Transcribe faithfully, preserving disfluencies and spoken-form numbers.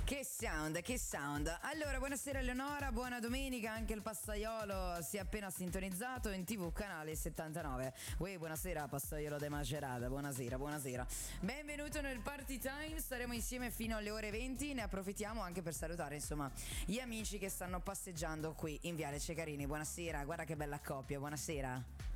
Che sound, che sound. Allora, buonasera Eleonora, buona domenica, anche il Passaiolo si è appena sintonizzato in tivù canale settantanove. Uè, buonasera Passaiolo de Macerata, buonasera, buonasera. Benvenuto nel Party Time, staremo insieme fino alle ore venti, ne approfittiamo anche per salutare insomma gli amici che stanno passeggiando qui in Viale Cecarini. Buonasera, guarda che bella coppia, buonasera.